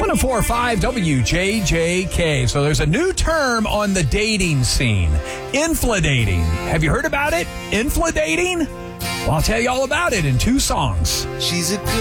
104.5 WJJK. So there's a new term on the dating scene. Infladating. Have you heard about it? Infladating? Well, I'll tell you all about it in 2 songs. She's a good